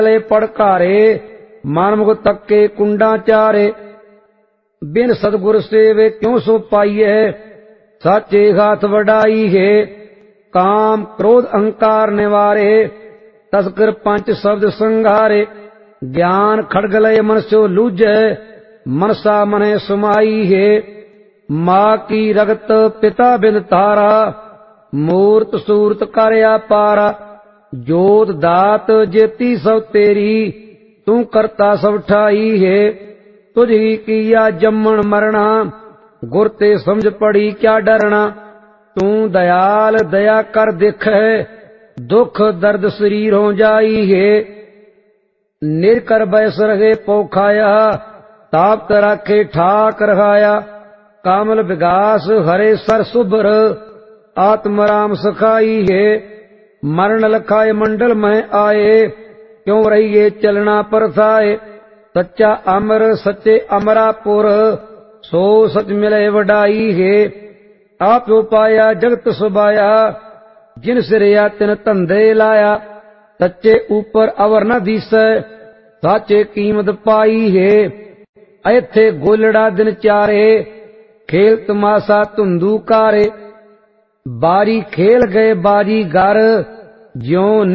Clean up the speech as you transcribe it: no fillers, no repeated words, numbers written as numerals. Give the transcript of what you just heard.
ले पड़कारे मानमुख तक्के कुंडा चारे। बिन सतगुर सेवे क्यों सो पाइए साचे हाथ वडाई है। काम क्रोध अहंकार निवारे तस्कर पंच शब्द संघारे। ज्ञान खड़ग लय मन सो लूझे मनसा मने सुमाई है। माँ की रगत पिता बिन तारा मूर्त सूरत करया पारा। जोत दात जेती सब तेरी तू करता सब ठाई है। तुझी किया जम्मन मरना गुर ते समझ पड़ी क्या डरना। तू दयाल दया कर देख है दुख दर्द शरीर हो जाई है। निर्कर बैस रहे पोखाया ताप राखे ठाक रखाया। कामल विगास हरे सर सुभर आत्म राम सखाई है। मरण लखाए मंडल में आए क्यों रहिए चलना पर थाए। सच्चा अमर सच्चे अमरापुर सो सच मिले वडाई है। आप जो पाया जगत सुबाया जिन सिरया तिन धंधे लाया। सच्चे ऊपर अवर न दिसै साचे कीमत पाई है। ऐथे गोलड़ा दिन चारे खेल तमाशा धुंधू कारे। बारी खेल गए बाजी घर ज्यों